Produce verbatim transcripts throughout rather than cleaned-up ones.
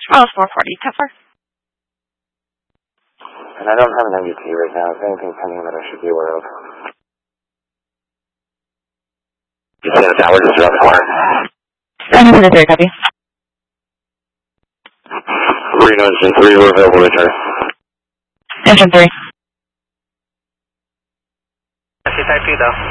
Charles four forty, tougher. And I don't have an M U T right now. Is there anything pending that I should be aware of? You see the tower just around the corner? I'm going to three, copy. Reno Engine three, we're available to return. Engine three. I see Type two though.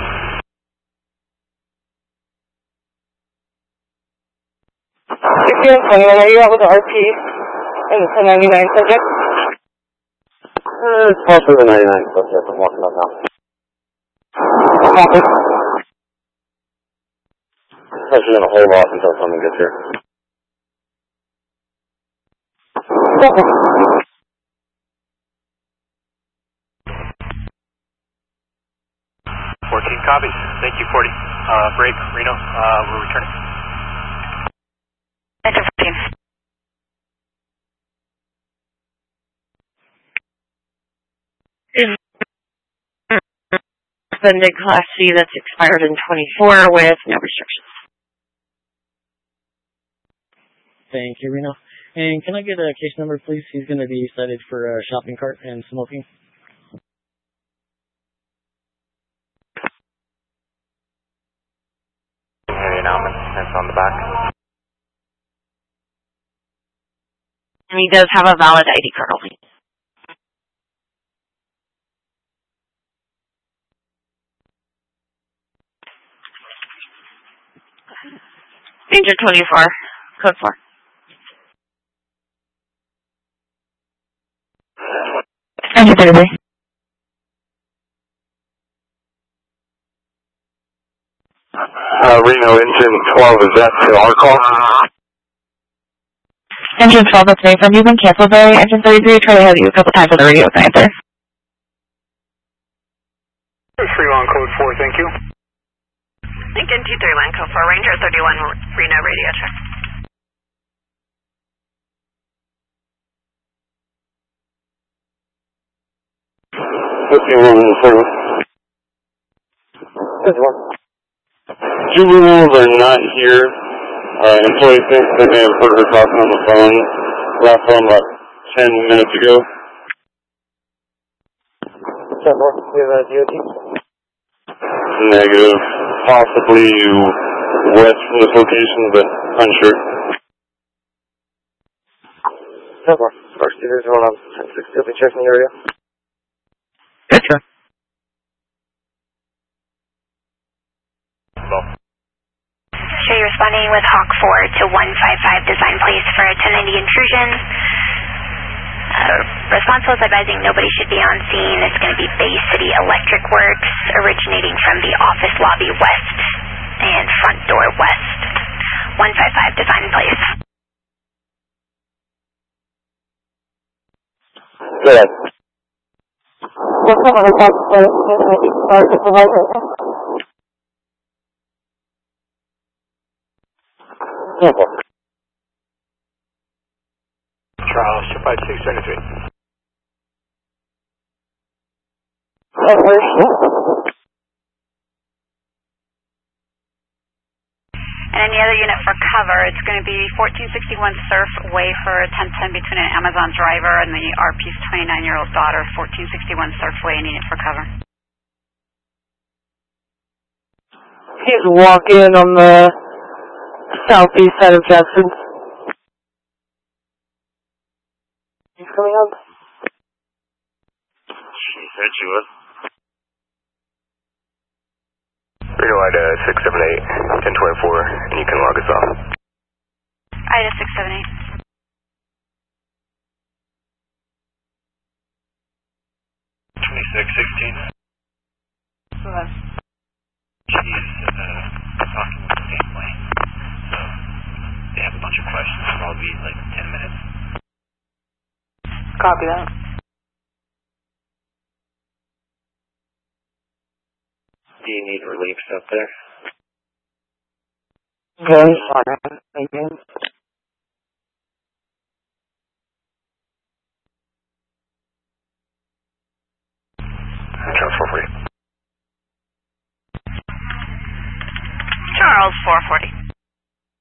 twenty-one, are you out with the R P and the ten ninety-nine subject? Uh, it's possibly the ninety-nine subject. I'm walking up now. Copy. Actually gonna hold off until someone gets here. Copy. fourteen copies. Thank you, forty. Uh, break, Reno. Uh, we're returning. Engine fourteen. Is suspended Class C that's expired in twenty-four with no restrictions. Thank you, Reno. And can I get a case number, please? He's going to be cited for a shopping cart and smoking. It's on the back. And he does have a valid I D card only. Danger twenty-four, code four. Engine thirty. Uh, Reno, engine twelve, is that to our call? Engine twelve, that's me. From using Cancelberry, engine thirty-three, try to have you a couple times on the radio, can I answer? three one code four, thank you. Lincoln two three one, code four, Ranger thirty-one, Reno radio check. fifty-one service. fifty-one. Juveniles are not here. Uh, employee thinks they may have heard her talking on the phone. Last phone about ten minutes ago. ten more, we have a D O T. Negative. Possibly west from this location, but unsure. ten more. First there's one on ten six, you'll be checking the area. Gotcha. Show you responding with Hawk four to one five five design place for a ten ninety intrusion. Uh, responsible is advising nobody should be on scene. It's going to be Bay City Electric Works, originating from the office lobby west and front door west. one five five design place. Good. What's up on the top for the supervisor? Charles, two five six twenty-three. And any other unit for cover, it's going to be fourteen sixty-one Surf Way for ten ten between an Amazon driver and the R P's twenty-nine-year-old daughter, fourteen sixty-one Surf Way, and unit for cover. He's walking on the southeast side of Jackson. He's coming up. She said she was. Reno Ida six seven eight, ten twenty-four, and you can log us off. Ida six seven eight. twenty-six sixteen. Go ahead. She's uh, talking with the family, so they have a bunch of questions. It'll all be like ten minutes. Copy that. Do you need reliefs up there? Going fine. Thank you. Charles four forty. Charles four forty.